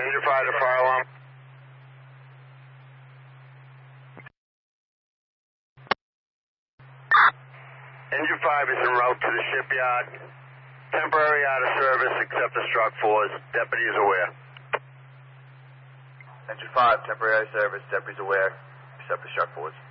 Engine 5 to fire alarm. Engine 5 is en route to the shipyard. Temporary out of service except for struck fours. Deputy is aware. Engine 5, temporary out of service. Deputies aware except for struck fours.